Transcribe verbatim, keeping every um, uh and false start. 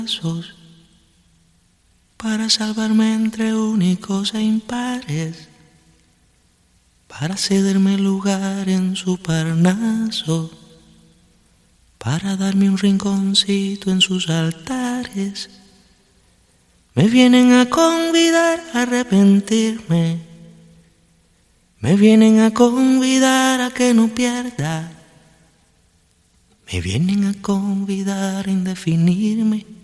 para salvarme entre únicos e impares, para cederme lugar en su Parnaso, para darme un rinconcito en sus altares. Me vienen a convidar a arrepentirme, me vienen a convidar a que no pierda, me vienen a convidar a indefinirme.